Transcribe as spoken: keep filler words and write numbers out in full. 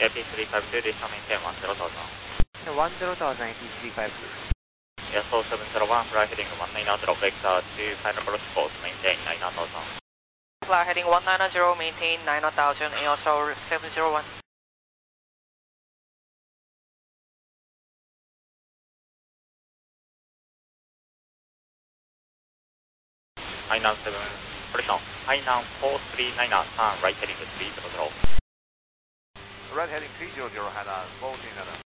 A P three five two, additional maintain one zero thousand. one zero thousand A P three five two. Yes, four seven zero one, fly heading one nine zero, vector to final approach course, maintain nine thousand. Fly heading one nine zero, maintain nine thousand, and also seven zero one. nine seven, position, nine four three nine, turn right heading three zero zero. Right heading three zero zero, Hainan four three nine.